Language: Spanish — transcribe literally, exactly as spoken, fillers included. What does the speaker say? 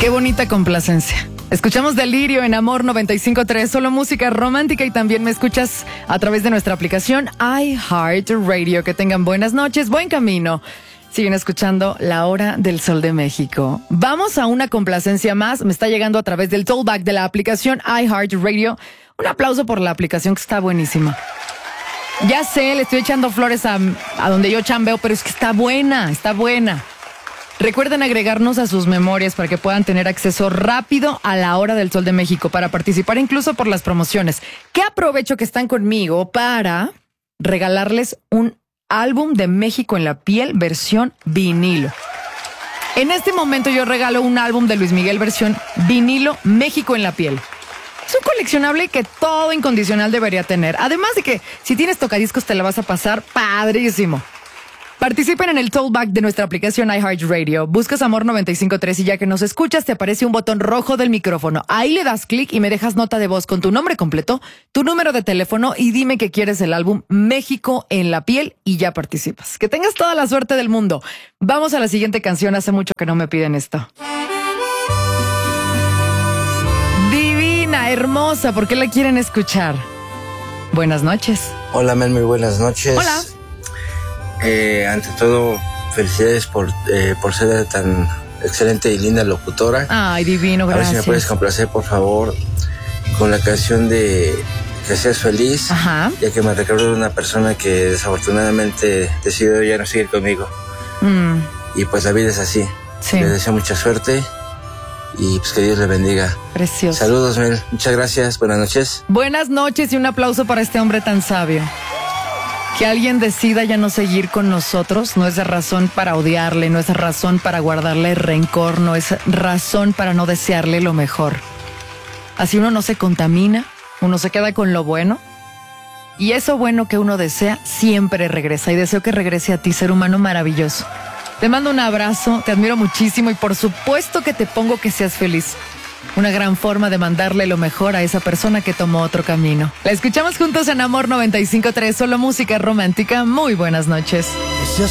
Qué bonita complacencia. Escuchamos Delirio en Amor noventa y cinco punto tres, solo música romántica, y también me escuchas a través de nuestra aplicación iHeartRadio. Que tengan buenas noches, buen camino. Siguen escuchando La Hora del Sol de México. Vamos a una complacencia más. Me está llegando a través del tollback de la aplicación iHeartRadio. Un aplauso por la aplicación, que está buenísima. Ya sé, le estoy echando flores a, a donde yo chambeo, pero es que está buena, está buena. Recuerden agregarnos a sus memorias para que puedan tener acceso rápido a La Hora del Sol de México, para participar incluso por las promociones. Que aprovecho que están conmigo para regalarles un álbum de México en la piel versión vinilo. En este momento yo regalo un álbum de Luis Miguel versión vinilo México en la piel. Es un coleccionable que todo incondicional debería tener. Además de que si tienes tocadiscos te la vas a pasar padrísimo. Participen en el tollback de nuestra aplicación iHeartRadio. Buscas Amor noventa y cinco punto tres y ya que nos escuchas te aparece un botón rojo del micrófono. Ahí le das clic y me dejas nota de voz con tu nombre completo, tu número de teléfono y dime que quieres el álbum México en la piel y ya participas. Que tengas toda la suerte del mundo. Vamos a la siguiente canción. Hace mucho que no me piden esto. Divina, hermosa, ¿por qué la quieren escuchar? Buenas noches. Hola Mel, muy buenas noches. Hola. Eh, ante todo, felicidades por, eh, por ser tan excelente y linda locutora. Ay, divino, gracias. A ver si me puedes complacer, por favor, con la canción de Que Seas Feliz. Ajá. Ya que me recuerdo de una persona que desafortunadamente decidió ya no seguir conmigo. Mm. Y pues la vida es así. Sí. Les deseo mucha suerte y pues que Dios le bendiga. Precioso. Saludos, Mel. Muchas gracias. Buenas noches. Buenas noches y un aplauso para este hombre tan sabio. Que alguien decida ya no seguir con nosotros no es razón para odiarle, no es razón para guardarle rencor, no es razón para no desearle lo mejor. Así uno no se contamina, uno se queda con lo bueno, y eso bueno que uno desea siempre regresa, y deseo que regrese a ti, ser humano maravilloso. Te mando un abrazo, te admiro muchísimo y por supuesto que te pongo que seas feliz. Una gran forma de mandarle lo mejor a esa persona que tomó otro camino. La escuchamos juntos en Amor noventa y cinco punto tres, solo música romántica. Muy buenas noches. Que seas